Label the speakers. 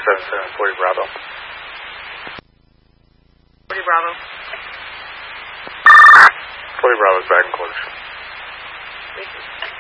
Speaker 1: 577, 40 Bravo.
Speaker 2: 40 Bravo.
Speaker 1: 40 Bravo's back in quarters.
Speaker 2: Thank you.